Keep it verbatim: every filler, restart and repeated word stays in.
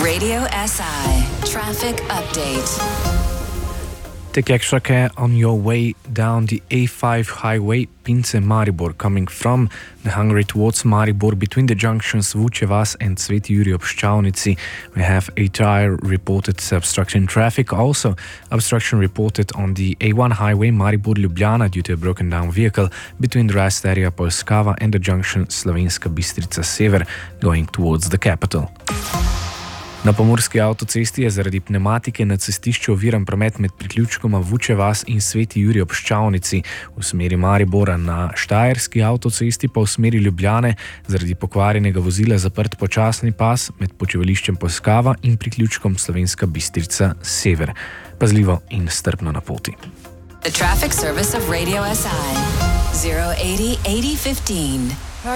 Radio S I Traffic Update. Take extra care on your way down the A five highway Pince-Maribor, coming from the Hungary towards Maribor between the junctions Vučevac and Sveti Jurij ob Ščavnici. We have a tire reported obstruction traffic. Also, obstruction reported on the A one highway Maribor-Ljubljana due to a broken down vehicle between the rest area Polskava and the junction Slovenska Bistrica-Sever going towards the capital. Na pomurski avtocesti je zaradi pneumatike na cestišču oviran promet med priključkoma Vučevac in Sveti Jurij ob Ščavnici. V smeri Maribora na Štajerski avtocesti pa v smeri Ljubljane zaradi pokvarjenega vozila zaprt počasni pas med počivališčem Polskava in priključkom Slovenska Bistrica-Sever. Pazljivo in strpno na poti. The traffic service of Radio S I zero eighty eighty fifteen.